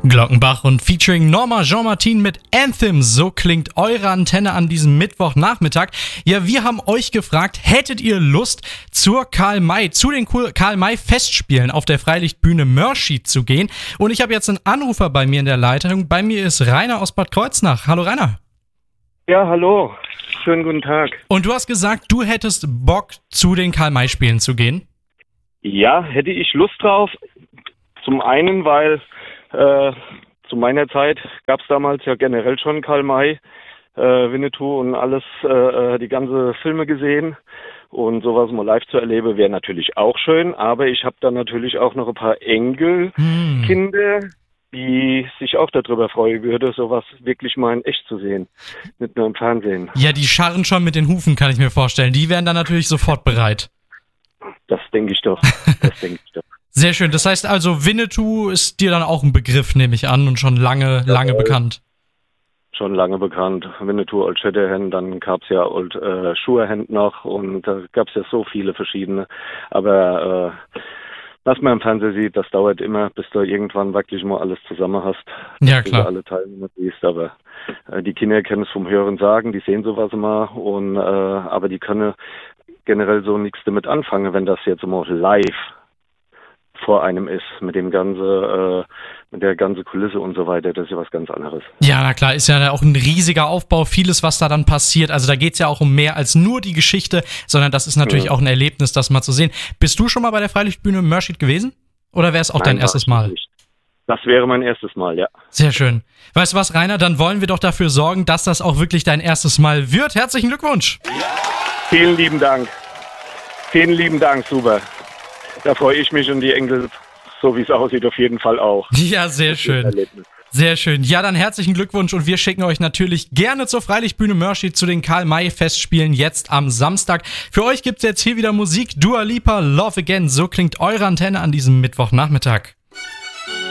Glockenbach und featuring Norma Jean-Martin mit Anthem. So klingt eure Antenne an diesem Mittwochnachmittag. Ja, wir haben euch gefragt, hättet ihr Lust zu den Karl-May-Festspielen auf der Freilichtbühne Mörschid zu gehen? Und ich habe jetzt einen Anrufer bei mir in der Leitung. Bei mir ist Rainer aus Bad Kreuznach. Hallo Rainer. Ja, hallo. Schönen guten Tag. Und du hast gesagt, du hättest Bock, zu den Karl-May-Spielen zu gehen? Ja, hätte ich Lust drauf. Zum einen, weil zu meiner Zeit gab es damals ja generell schon Karl May, Winnetou und alles, die ganze Filme gesehen. Und sowas mal live zu erleben, wäre natürlich auch schön. Aber ich habe dann natürlich auch noch ein paar Enkelkinder, die sich auch darüber freuen würde, sowas wirklich mal in echt zu sehen. Nicht nur im Fernsehen. Ja, die scharren schon mit den Hufen, kann ich mir vorstellen. Die wären dann natürlich sofort bereit. Das denke ich doch. Sehr schön. Das heißt also, Winnetou ist dir dann auch ein Begriff, nehme ich an, und schon lange bekannt. Schon lange bekannt. Winnetou, Old Shatterhand, dann gab es ja Old Shatterhand noch und da gab es ja so viele verschiedene. Aber was man im Fernsehen sieht, das dauert immer, bis du irgendwann wirklich mal alles zusammen hast. Ja, klar. Bis du alle Teilnehmer siehst, aber die Kinder kennen es vom Hören sagen, die sehen sowas immer und aber die können generell so nichts damit anfangen, wenn das jetzt mal live vor einem ist, mit der ganzen Kulisse und so weiter, das ist ja was ganz anderes. Ja, na klar, ist ja auch ein riesiger Aufbau, vieles, was da dann passiert. Also da geht's ja auch um mehr als nur die Geschichte, sondern das ist natürlich auch ein Erlebnis, das mal zu sehen. Bist du schon mal bei der Freilichtbühne Mörschid gewesen? Oder wäre es auch dein erstes Mal? Nicht. Das wäre mein erstes Mal, ja. Sehr schön. Weißt du was, Rainer, dann wollen wir doch dafür sorgen, dass das auch wirklich dein erstes Mal wird. Herzlichen Glückwunsch! Vielen lieben Dank. Vielen lieben Dank, super. Da freue ich mich und die Enkel, so wie es aussieht, auf jeden Fall auch. Ja, sehr schön. Sehr schön. Ja, dann herzlichen Glückwunsch und wir schicken euch natürlich gerne zur Freilichtbühne Mörschid zu den Karl-May-Festspielen jetzt am Samstag. Für euch gibt's jetzt hier wieder Musik. Dua Lipa, Love Again. So klingt eure Antenne an diesem Mittwochnachmittag.